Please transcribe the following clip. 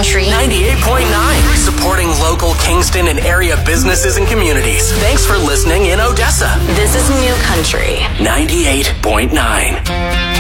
Country 98.9, supporting local Kingston and area businesses and communities. Thanks for listening in Odessa. This is New Country 98.9.